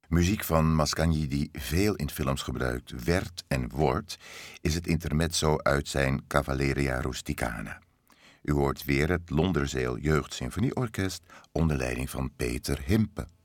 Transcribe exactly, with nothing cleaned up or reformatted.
Muziek van Mascagni die veel in films gebruikt werd en wordt, is het intermezzo uit zijn Cavalleria Rusticana. U hoort weer het Londerzeel Jeugd Symfonieorkest onder leiding van Peter Himpe.